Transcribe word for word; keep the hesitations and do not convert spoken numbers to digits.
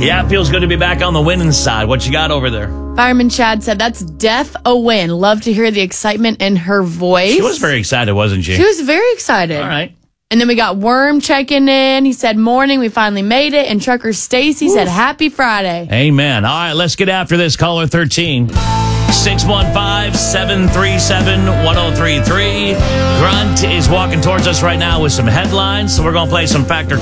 Yeah, it feels good to be back on the winning side. What you got over there? Fireman Chad said, that's def a win. Love to hear the excitement in her voice. She was very excited, wasn't she? She was very excited. All right. And then we got Worm checking in. He said, morning, we finally made it. And Trucker Stacy said, happy Friday. Amen. All right, let's get after this. Caller thirteen. six one five, seven three seven, one oh three three. Grunt is walking towards us right now with some headlines, so we're going to play some Factor